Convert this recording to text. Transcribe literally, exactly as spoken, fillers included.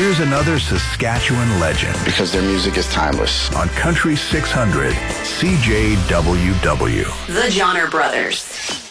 Here's another Saskatchewan legend. Because their music is timeless. On Country six hundred, C J W W. The Johnner Brothers.